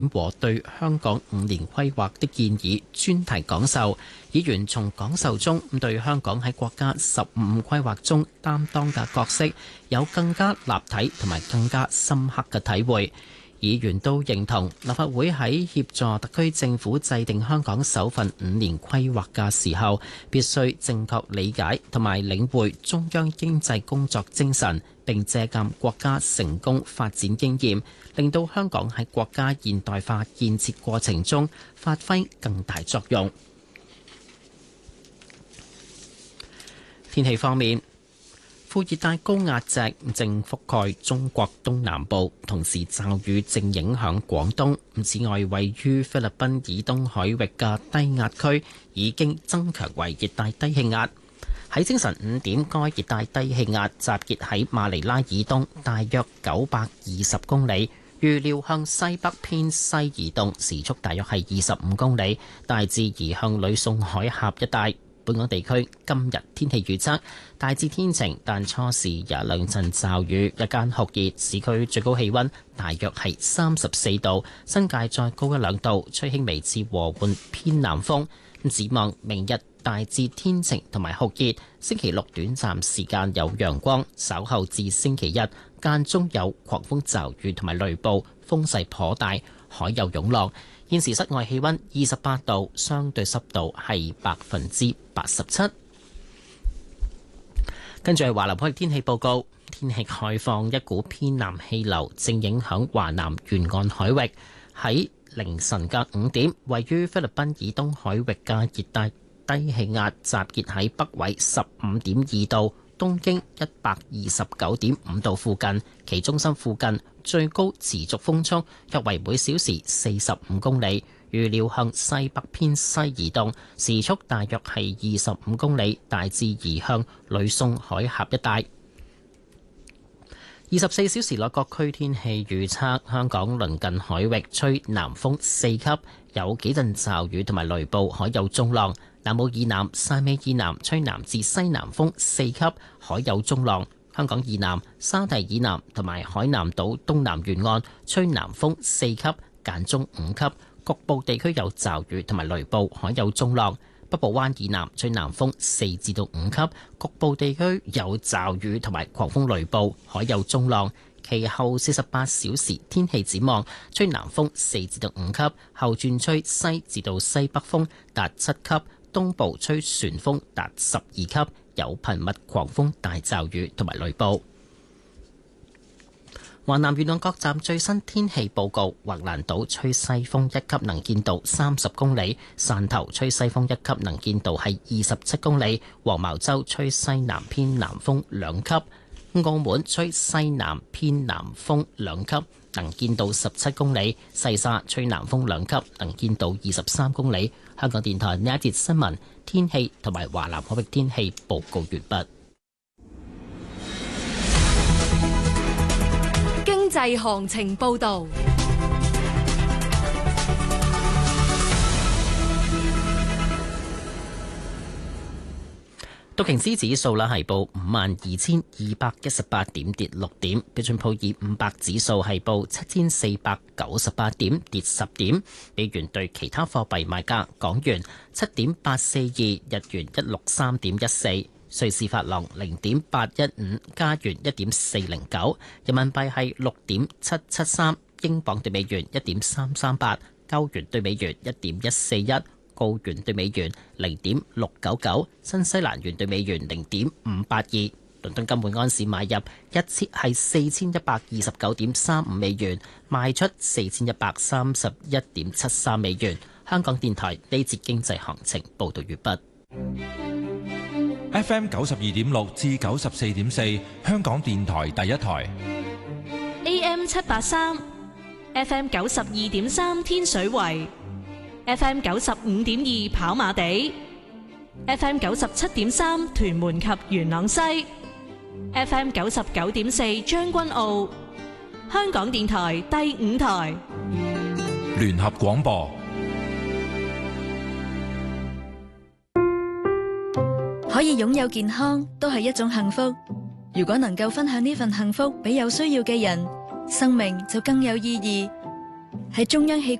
和對香港5年規劃的建議專題講授，議員從講授中對香港喺國家15規劃中擔當嘅角色有更加立體同埋更加深刻嘅體會。議員都認同立法會喺協助特區政府制定香港首份5年規劃嘅時候，必須正確理解同埋領會中央經濟工作精神，並借鑑國家成功發展經驗，令到香港喺國家現代化建設過程中發揮更大作用。天氣方面，副熱帶高壓脊正覆蓋中國東南部，同時驟雨正影響廣東。此外，位於菲律賓以東海域嘅低壓區已經增強為熱帶低氣壓。喺清晨5點，該熱帶低氣壓集結喺馬尼拉以東大約920公里，預料向西北偏西移動，時速大約係25公里，大致移向呂宋海峽一帶。本港地區今日天氣預測大致天晴，但初時有2陣驟雨，日間酷熱，市區最高氣溫大約係34度，新界再高1-2度，吹輕微至和緩偏南風。展望明日大致天晴同埋酷熱，星期六短暫時間有陽光，稍後至星期一間中有狂風驟雨同埋雷暴，風勢頗大，海有湧浪。現時室外氣溫28度，相對濕度係87%。跟住係華南海域天氣報告，天氣概況，一股偏南氣流正影響華南沿岸海域。喺凌晨嘅5點，位於菲律賓以東海域嘅熱帶低氣壓集結喺北緯15.2度、東經129.5度附近，其中心附近最高持續風速約為每小時45公里，預料向西北偏西移動，時速大約係25公里，大致移向呂宋海峽一帶。24小時內各區天氣預測：香港鄰近海域吹南風4級，有幾陣驟雨同埋雷暴，海有中浪。南澳以南、汕尾以南吹南至西南風4級，海有中浪。香港以南、沙堤以南同埋海南島東南沿岸吹南風4級，間中5級，局部地區有驟雨同埋雷暴，海有中浪。北部灣以南吹南風4至到5級，局部地區有驟雨同埋狂風雷暴，海有中浪。其後48小時天氣展望，吹南風4至到5級，後轉吹西至到西北風達7級，東部吹旋風達12級，有頻密狂風大驟雨同埋雷暴。華南沿岸各站最新天氣報告：橫瀾島吹西風1級，能見度30公里；汕頭吹西風1級，能見度係27公里；黃茅洲吹西南偏南風2級；澳門吹西南偏南風2級，能見度17公里；西沙吹南風2級，能見度23公里。香港電台呢一節新聞天氣同埋華南海域天氣報告完畢。 經濟行情報道。 道瓊斯指數係報52,218點，跌6點。標準普爾500指數係報7,498點，跌10點。美元對其他貨幣賣價：港元7.842，日元163.14，瑞士法郎0.815，加元1.409，人民幣係6.773，英鎊對美元1.338，歐元對美元1.141。澳元對美元0.699，新西蘭元對美元0.582。倫敦金每安士買入4129.35美元，賣出4131.73美元。香港電台呢節經濟行情報道完畢。FM 92.6至94.4，香港電台第一台。 AM 783 ，FM 92.3天水圍。FM 95.2跑馬地， FM 97.3屯門及元朗西， FM 99.4將軍澳。香港電台第5台聯合廣播。 可以擁有健康都係一種幸福，如果能夠分享呢份幸福俾有需要嘅人，生命就更有意義。 係中央氣